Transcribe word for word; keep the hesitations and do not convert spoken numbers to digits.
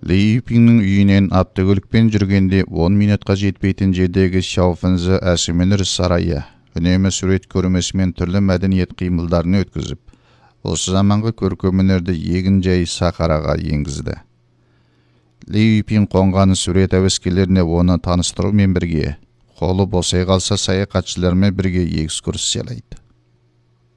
Ли Юпиңнің үйінен автокөлікпен жүргенде он минутқа жетпейтін жердегі Шаофэнзі әсіменір сарайы үнемі сурет көрмесімен түрлі мәдениет қимылдарын өткізіп, осы заманғы көркемөнерді егін жай Сахараға енгізді. Ли Юпиң қонған сурет әуескерлеріне оны таныстырумен бірге, қолы босай қалса саяхатшылармен бірге экскурсиялайды.